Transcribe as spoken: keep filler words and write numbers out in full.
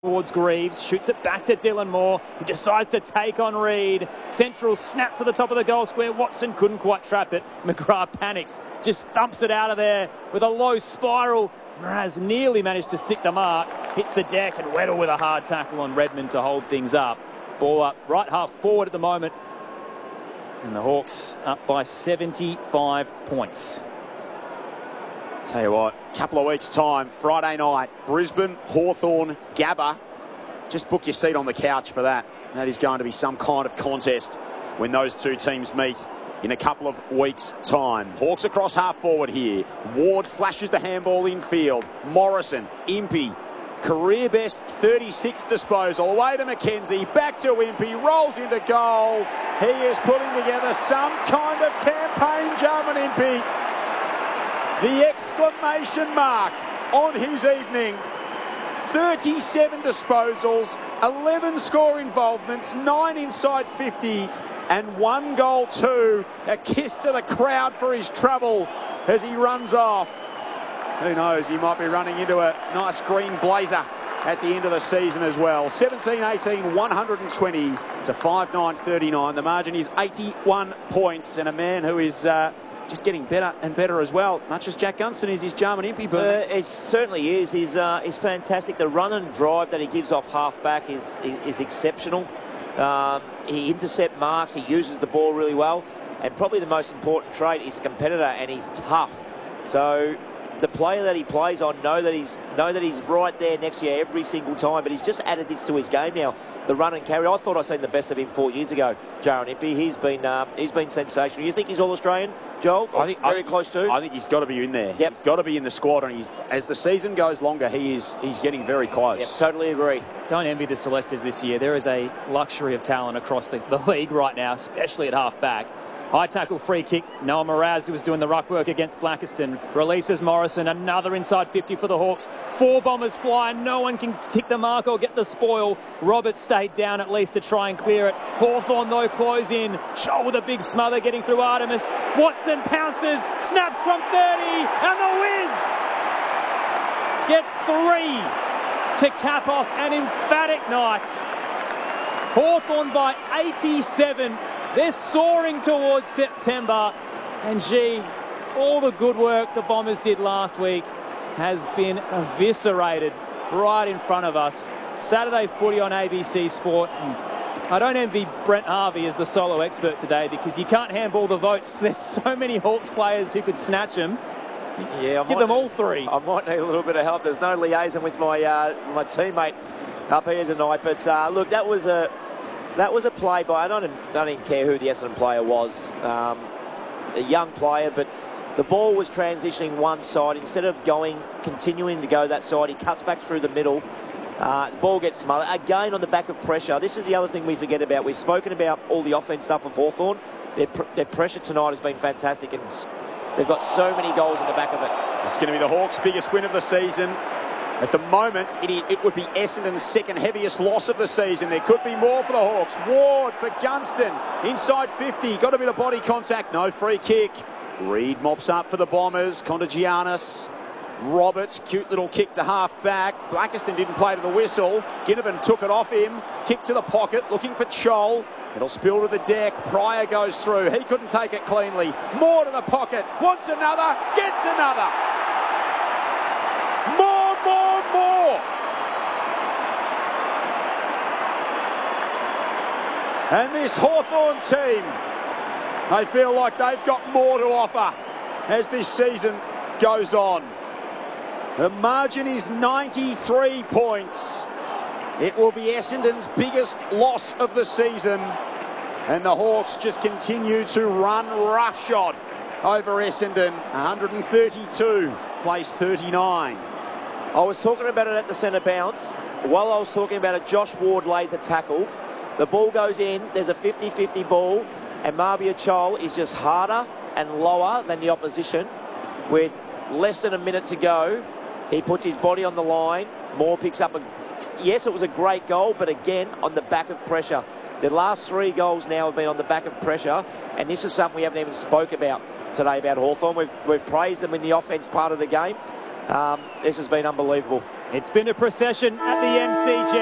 towards Greaves, shoots it back to Dylan Moore, who decides to take on Reed. Central snap to the top of the goal square. Watson couldn't quite trap it. McGrath panics, just thumps it out of there with a low spiral. Mraz nearly managed to stick the mark, hits the deck, and Weddle with a hard tackle on Redmond to hold things up. Ball up right half forward at the moment, and the Hawks up by seventy-five points. Tell you what, couple of weeks' time, Friday night, Brisbane, Hawthorn, Gabba. Just book your seat on the couch for that. That is going to be some kind of contest when those two teams meet in a couple of weeks' time. Hawks across half forward here. Ward flashes the handball infield. Morrison, Impey, career best thirty-sixth disposal. Away to McKenzie, back to Impey, rolls into goal. He is putting together some kind of campaign, Jarman Impey. The exclamation mark on his evening. thirty-seven disposals, eleven score involvements, nine inside fifties, and one goal too. A kiss to the crowd for his trouble as he runs off. Who knows, he might be running into a nice green blazer at the end of the season as well. seventeen eighteen, one hundred twenty to five nine thirty-nine. The margin is eighty-one points, and a man who is uh, just getting better and better as well, much as Jack Gunston is his Jarman Impey. Uh, it certainly is. He's, uh, he's fantastic. The run and drive that he gives off half-back is, is exceptional. Um, he intercepts marks, he uses the ball really well, and probably the most important trait, he's a competitor and he's tough. So the player that he plays on know that he's know that he's right there next to you every single time, but he's just added this to his game now. The run and carry. I thought I'd seen the best of him four years ago, Jarman Impey. He's been um, he's been sensational. You think he's all Australian, Joel? I think very I think close to. I think he's got to be in there. Yep. He's got to be in the squad, and he's as the season goes longer, he is he's getting very close. Yep, totally agree. Don't envy the selectors this year. There is a luxury of talent across the, the league right now, especially at half-back. High tackle free kick. Noah Mraz, who was doing the ruck work against Blackiston, releases Morrison. Another inside fifty for the Hawks. Four bombers fly. No one can tick the mark or get the spoil. Roberts stayed down at least to try and clear it. Hawthorn, though, close in. Shoal with a big smother getting through Artemis. Watson pounces, snaps from thirty, and the Wiz gets three to cap off an emphatic night. Hawthorn by eighty-seven. They're soaring towards September, and gee, all the good work the Bombers did last week has been eviscerated right in front of us. Saturday footy on A B C Sport. And I don't envy Brent Harvey as the solo expert today, because you can't handball the votes. There's so many Hawks players who could snatch them. Yeah, I Give might, them all three. I might need a little bit of help. There's no liaison with my uh, my teammate up here tonight, but uh, look, that was a. That was a play by, I don't, I don't even care who the Essendon player was, um, a young player, but the ball was transitioning one side. Instead of going, continuing to go that side, he cuts back through the middle. Uh, the ball gets smothered. Again, on the back of pressure. This is the other thing we forget about. We've spoken about all the offense stuff of Hawthorn. Their, pr their pressure tonight has been fantastic, and they've got so many goals in the back of it. It's going to be the Hawks' biggest win of the season. At the moment, it, it would be Essendon's second heaviest loss of the season. There could be more for the Hawks. Ward for Gunston. Inside fifty. Got a bit of body contact. No free kick. Reed mops up for the Bombers. Contagianis. Roberts. Cute little kick to half back. Blackiston didn't play to the whistle. Ginnivan took it off him. Kick to the pocket. Looking for Chol. It'll spill to the deck. Pryor goes through. He couldn't take it cleanly. More to the pocket. Wants another. Gets another. More. More, more. And this Hawthorn team, they feel like they've got more to offer as this season goes on. The margin is ninety-three points. It will be Essendon's biggest loss of the season. And the Hawks just continue to run roughshod over Essendon. one hundred thirty-two, place thirty-nine. I was talking about it at the centre bounce. While I was talking about it, Josh Ward lays a tackle. The ball goes in. There's a fifty fifty ball. And Marbia Chol is just harder and lower than the opposition. With less than a minute to go, he puts his body on the line. Moore picks up a... Yes, it was a great goal, but again, on the back of pressure. The last three goals now have been on the back of pressure. And this is something we haven't even spoke about today about Hawthorn. We've, we've praised them in the offence part of the game. Um, this has been unbelievable. It's been a procession at the M C G.